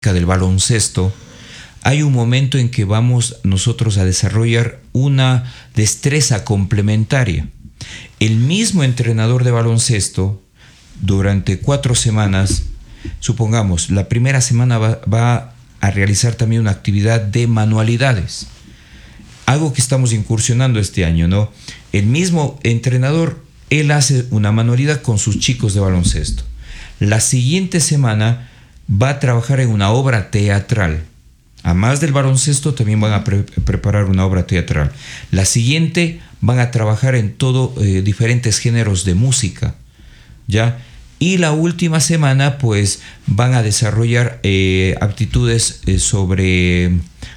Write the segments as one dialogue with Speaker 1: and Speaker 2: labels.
Speaker 1: acerca del baloncesto, hay un momento en que vamos nosotros a desarrollar una destreza complementaria. El mismo entrenador de baloncesto, durante 4 semanas, supongamos, la primera semana va a realizar también una actividad de manualidades. Algo que estamos incursionando este año, ¿no? El mismo entrenador, él hace una manualidad con sus chicos de baloncesto. La siguiente semana va a trabajar en una obra teatral. A más del baloncesto, también van a preparar una obra teatral. La siguiente van a trabajar en diferentes géneros de música, ¿ya? Y la última semana, pues, van a desarrollar aptitudes sobre,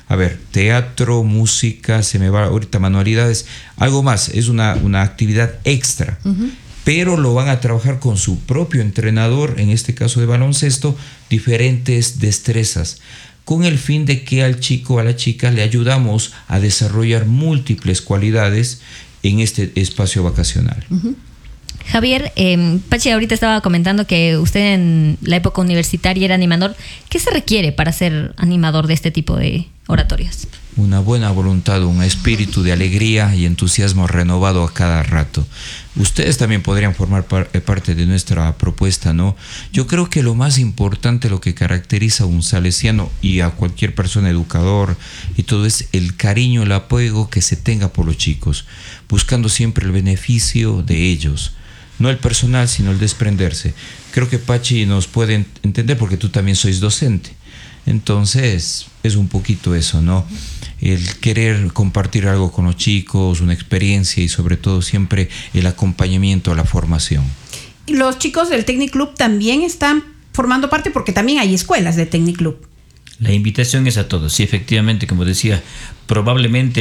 Speaker 1: teatro, música, se me va ahorita manualidades, algo más, es una actividad extra. Pero lo van a trabajar con su propio entrenador, en este caso de baloncesto, diferentes destrezas, con el fin de que al chico o a la chica le ayudamos a desarrollar múltiples cualidades en este espacio vacacional.
Speaker 2: Javier, Pachi ahorita estaba comentando que usted en la época universitaria era animador. ¿Qué se requiere para ser animador de este tipo de oratorios?
Speaker 1: Una buena voluntad, un espíritu de alegría y entusiasmo renovado a cada rato. Ustedes también podrían formar parte de nuestra propuesta, ¿no? Yo creo que lo más importante, lo que caracteriza a un salesiano y a cualquier persona, educador y todo, es el cariño, el apego que se tenga por los chicos, buscando siempre el beneficio de ellos. No el personal, sino el desprenderse. Creo que Pachi nos puede entender porque tú también sois docente. Entonces, es un poquito eso, ¿no? El querer compartir algo con los chicos, una experiencia y sobre todo siempre el acompañamiento a la formación.
Speaker 3: Los chicos del Techniclub también están formando parte porque también hay escuelas de Techniclub.
Speaker 4: La invitación es a todos. Sí, efectivamente, como decía, probablemente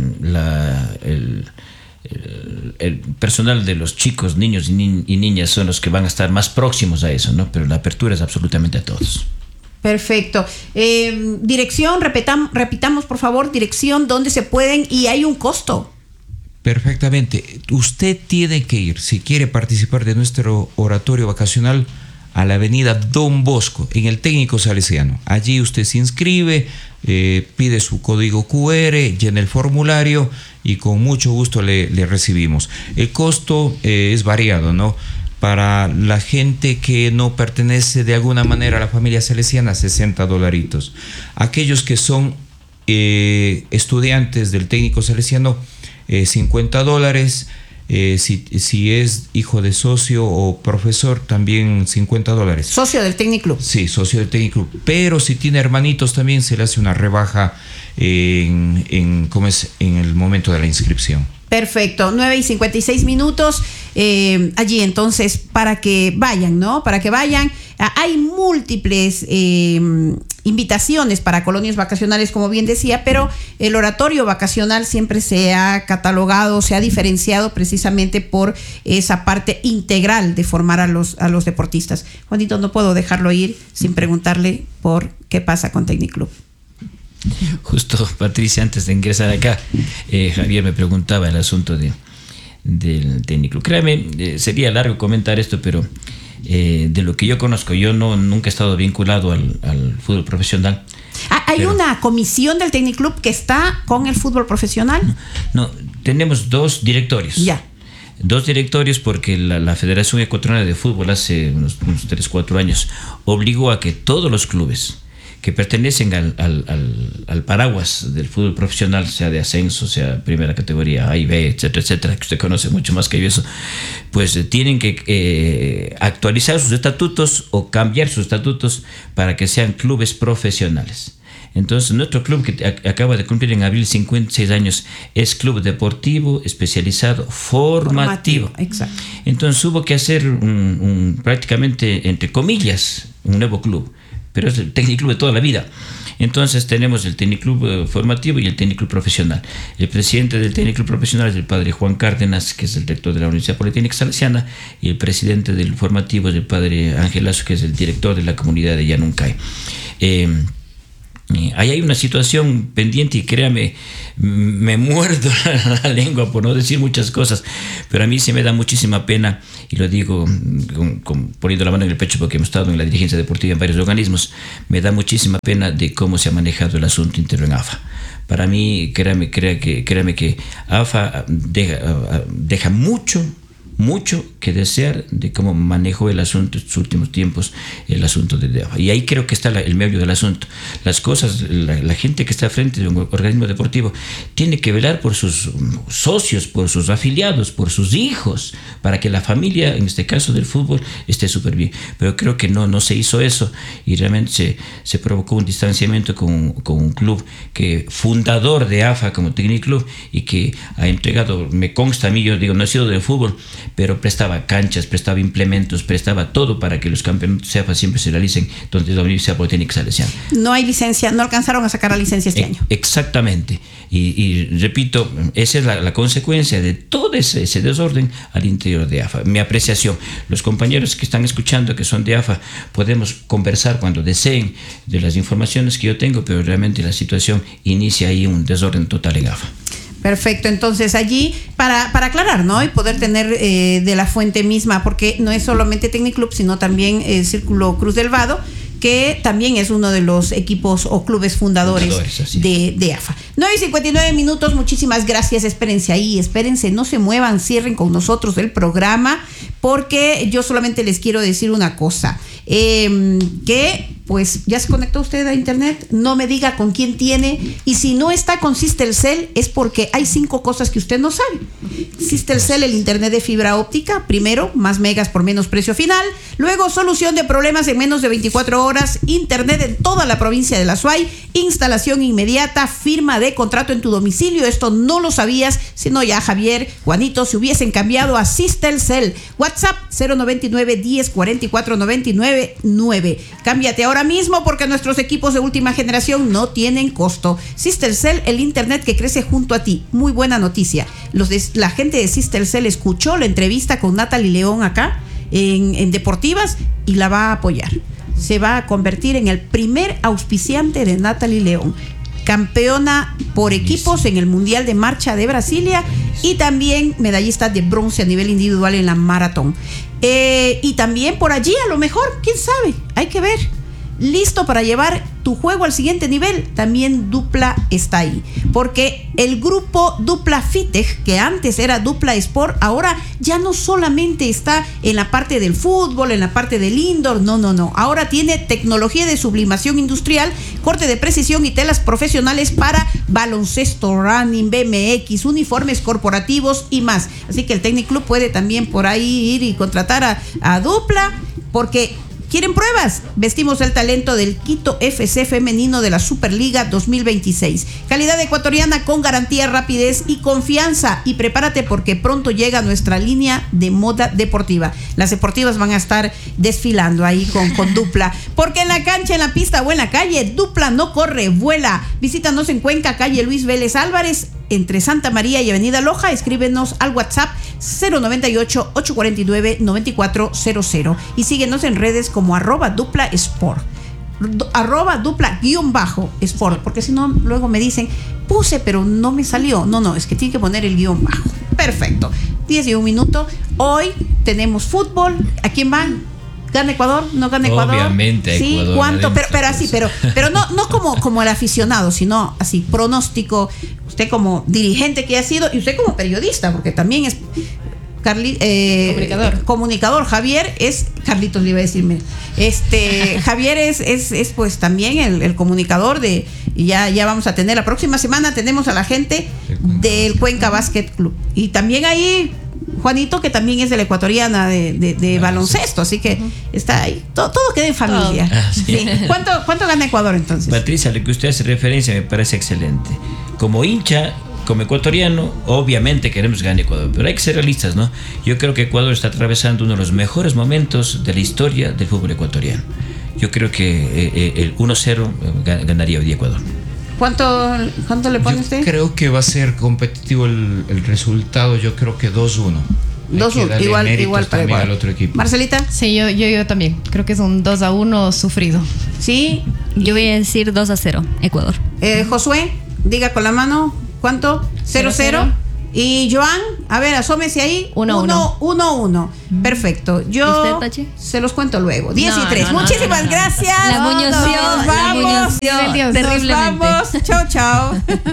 Speaker 4: el personal de los chicos, niños y niñas son los que van a estar más próximos a eso, ¿no? Pero la apertura es absolutamente a todos.
Speaker 3: Perfecto. Dirección, repitamos por favor, dirección, dónde se pueden, y hay un costo.
Speaker 1: Perfectamente. Usted tiene que ir, si quiere participar de nuestro oratorio vacacional, a la avenida Don Bosco, en el Técnico Salesiano. Allí usted se inscribe, pide su código QR, llena el formulario y con mucho gusto le recibimos. El costo es variado, ¿no? Para la gente que no pertenece de alguna manera a la familia salesiana, $60. Aquellos que son estudiantes del Técnico Salesiano, $50. Si es hijo de socio o profesor, también $50.
Speaker 3: ¿Socio del Techniclub?
Speaker 1: Sí, socio del Techniclub. Pero si tiene hermanitos, también se le hace una rebaja en el momento de la inscripción.
Speaker 3: Perfecto, 9:56. Allí entonces, para que vayan, ¿no? Para que vayan. Hay múltiples invitaciones para colonias vacacionales, como bien decía, pero el oratorio vacacional siempre se ha catalogado, se ha diferenciado precisamente por esa parte integral de formar a los deportistas. Juanito, no puedo dejarlo ir sin preguntarle por qué pasa con Techniclub.
Speaker 4: Justo, Patricia, antes de ingresar acá, Javier me preguntaba el asunto del Techniclub. Créame, sería largo comentar esto, pero de lo que yo conozco, yo nunca he estado vinculado al fútbol profesional.
Speaker 3: ¿Hay una comisión del Techniclub que está con el fútbol profesional?
Speaker 4: No, tenemos 2 directorios.
Speaker 3: Ya.
Speaker 4: 2 directorios porque la Federación Ecuatoriana de Fútbol hace unos 3-4 años obligó a que todos los clubes que pertenecen al paraguas del fútbol profesional, sea de ascenso, sea primera categoría, A y B, etcétera, etcétera, que usted conoce mucho más que yo eso, pues tienen que actualizar sus estatutos o cambiar sus estatutos para que sean clubes profesionales. Entonces, nuestro club, que acaba de cumplir en abril 56 años, es Club Deportivo Especializado Formativo.
Speaker 3: Exacto.
Speaker 4: Entonces, hubo que hacer prácticamente, entre comillas, un nuevo club, pero es el Techniclub de toda la vida. Entonces tenemos el Techniclub formativo y el Techniclub profesional. El presidente del Techniclub profesional es el padre Juan Cárdenas, que es el director de la Universidad Politécnica Salesiana, y el presidente del formativo es el padre Ángel Lazo, que es el director de la comunidad de Yanuncay. Ahí hay una situación pendiente y créame, me muerdo la lengua por no decir muchas cosas, pero a mí se me da muchísima pena, y lo digo poniendo la mano en el pecho porque hemos estado en la dirigencia deportiva en varios organismos. Me da muchísima pena de cómo se ha manejado el asunto interno en AFA. Para mí, créame que AFA deja mucho que desear de cómo manejó el asunto en estos últimos tiempos, el asunto de AFA. Y ahí creo que está el meollo del asunto. Las cosas, la gente que está frente de un organismo deportivo tiene que velar por sus socios, por sus afiliados, por sus hijos, para que la familia, en este caso del fútbol, esté súper bien. Pero creo que no se hizo eso, y realmente se provocó un distanciamiento con un club fundador de AFA como Técnico Club, y que ha entregado, me consta a mí, yo digo, no he sido de fútbol, pero prestaba canchas, prestaba implementos, prestaba todo para que los campeonatos de AFA siempre se realicen donde la Universidad Politécnica Salesiana.
Speaker 3: No hay licencia, no alcanzaron a sacar la licencia este año.
Speaker 4: Exactamente. Y repito, esa es la consecuencia de todo ese desorden al interior de AFA. Mi apreciación, los compañeros que están escuchando, que son de AFA, podemos conversar cuando deseen de las informaciones que yo tengo, pero realmente la situación inicia ahí un desorden total en AFA.
Speaker 3: Perfecto, entonces allí para aclarar, ¿no? Y poder tener de la fuente misma, porque no es solamente Tecniclub, sino también el Círculo Cruz del Vado, que también es uno de los equipos o clubes fundadores de AFA. 9:59, muchísimas gracias. Espérense ahí, no se muevan, cierren con nosotros el programa, porque yo solamente les quiero decir una cosa, que pues ya se conectó usted a internet, no me diga con quién tiene, y si no está con Sistelcel es porque hay 5 cosas que usted no sabe. Sistelcel, el internet de fibra óptica, primero, más megas por menos precio final, luego solución de problemas en menos de 24 horas, internet en toda la provincia de La Suay, instalación inmediata, firma de contrato en tu domicilio. Esto no lo sabías, sino ya Javier, Juanito se hubiesen cambiado a Sistelcel. WhatsApp 099 10 44 99 9. Cámbiate ahora mismo, porque nuestros equipos de última generación no tienen costo. Sistelcel, el internet que crece junto a ti. Muy buena noticia. La gente de Sistelcel escuchó la entrevista con Natalie León acá en Deportivas y la va a apoyar. Se va a convertir en el primer auspiciante de Natalie León, campeona por equipos en el Mundial de Marcha de Brasilia y también medallista de bronce a nivel individual en la maratón. Y también por allí, a lo mejor, quién sabe, hay que ver. Listo para llevar tu juego al siguiente nivel, también Dupla está ahí, porque el grupo Dupla Fitech, que antes era Dupla Sport, ahora ya no solamente está en la parte del fútbol, en la parte del indoor, no, ahora tiene tecnología de sublimación industrial, corte de precisión y telas profesionales para baloncesto, running, BMX, uniformes corporativos y más. Así que el Tecniclub puede también por ahí ir y contratar a Dupla, porque ¿quieren pruebas? Vestimos el talento del Quito FC femenino de la Superliga 2026. Calidad ecuatoriana con garantía, rapidez y confianza. Y prepárate, porque pronto llega nuestra línea de moda deportiva. Las deportivas van a estar desfilando ahí con Dupla. Porque en la cancha, en la pista o en la calle, Dupla no corre, vuela. Visítanos en Cuenca, calle Luis Vélez Álvarez, entre Santa María y Avenida Loja. Escríbenos al WhatsApp 098-849-9400 y síguenos en redes como @Dupla Sport, @Dupla_Sport, porque si no luego me dicen, puse pero no me salió. No, es que tiene que poner el _ Perfecto. 10:01. Hoy tenemos fútbol. ¿A quién van? ¿Gana Ecuador? ¿No gana Ecuador?
Speaker 4: Obviamente
Speaker 3: sí,
Speaker 4: Ecuador.
Speaker 3: ¿cuánto? Pero así, pero no como el aficionado, sino así, pronóstico. Usted como dirigente que ha sido, y usted como periodista, porque también es comunicador. Javier es, Carlitos le iba a decirme, Javier es pues también el comunicador de, y ya vamos a tener, la próxima semana tenemos a la gente del Cuenca Basket Club. Y también ahí Juanito, que también es de la ecuatoriana de baloncesto, así que está ahí, todo queda en familia. Sí. ¿Cuánto gana Ecuador entonces?
Speaker 4: Patricia, lo que usted hace referencia me parece excelente. Como hincha, como ecuatoriano, obviamente queremos ganar Ecuador, pero hay que ser realistas, ¿no? Yo creo que Ecuador está atravesando uno de los mejores momentos de la historia del fútbol ecuatoriano. Yo creo que el 1-0 ganaría hoy día Ecuador.
Speaker 3: ¿Cuánto le pone usted?
Speaker 1: Creo que va a ser competitivo el resultado. Yo creo que 2-1.
Speaker 3: 2-1, igual para
Speaker 1: el otro equipo.
Speaker 3: Marcelita.
Speaker 5: Sí, yo también. Creo que es un 2-1 sufrido.
Speaker 3: Sí,
Speaker 2: Yo voy a decir 2-0, Ecuador.
Speaker 3: Josué, diga con la mano, ¿cuánto? 0-0. Y Joan, a ver, asómese ahí.
Speaker 2: 1-1.
Speaker 3: 1-1. Perfecto.
Speaker 2: ¿Y
Speaker 3: Yo
Speaker 2: usted, Pachi?
Speaker 3: se los cuento luego. 10
Speaker 2: No,
Speaker 3: y 3.
Speaker 2: no, no,
Speaker 3: Muchísimas
Speaker 2: no.
Speaker 3: gracias.
Speaker 2: La muñoción,
Speaker 3: Nos
Speaker 2: la
Speaker 3: vamos.
Speaker 2: muñoción,
Speaker 3: Nos
Speaker 2: terriblemente.
Speaker 3: vamos. Chao, chao.